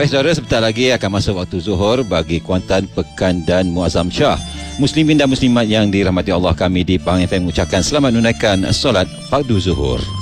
Baik saudara, sebentar lagi akan masuk waktu zuhur bagi Kuantan, Pekan dan Muazzam Shah. Muslimin dan muslimat yang dirahmati Allah, kami di Pahang FM mengucapkan selamat menunaikan solat fardu zuhur.